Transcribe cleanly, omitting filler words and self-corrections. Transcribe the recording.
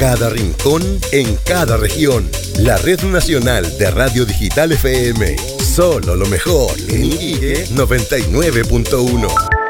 cada rincón, en cada región. La Red Nacional de Radio Digital FM. Solo lo mejor en Iquique 99.1.